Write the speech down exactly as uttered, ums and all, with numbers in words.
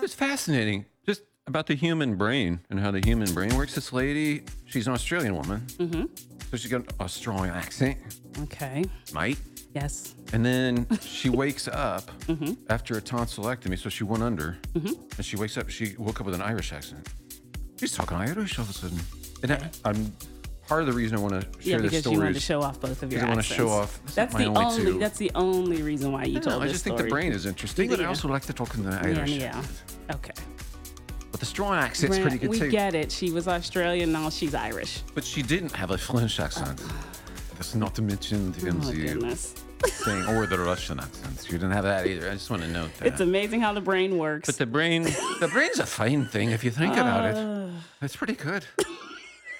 It's fascinating. Just about the human brain and how the human brain works. This lady, she's an Australian woman. Mm-hmm. So she's got an Australian accent, Okay. mate. Yes. And then she wakes up Mm-hmm. after a tonsillectomy. So she went under. Mm-hmm. And she wakes up. She woke up with an Irish accent. She's talking Irish all of a sudden. And I, I'm part of the reason I want to Yeah, share this because story. you wanted to is show off both of your because I want accents. to show off. That's, That's not the my only, only. two. That's the only reason why you I, told know, I this just story. think the brain is interesting, but I Yeah. also like to talk in the Yeah, Irish. yeah. Okay. But the strong accent's Grant, pretty good we too. get it. She was Australian, now she's Irish. But she didn't have a Flemish accent. That's not to mention the, Oh my the goodness. thing, or the Russian accent. She didn't have that either. I just want to note that. It's amazing how the brain works. But the brain, the brain's a fine thing if you think about Uh. it. It's pretty good.